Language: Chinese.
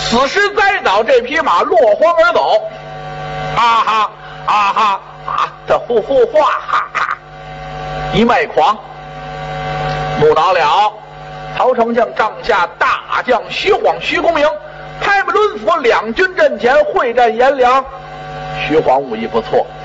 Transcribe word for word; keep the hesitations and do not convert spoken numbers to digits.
此时栽倒，这匹马落荒而走。哈哈啊哈啊！这呼呼哗哈哈，一脉狂。不倒了，曹丞相帐下大将徐晃、徐公明、拍马抡斧两军阵前会战颜良。徐晃武艺不错，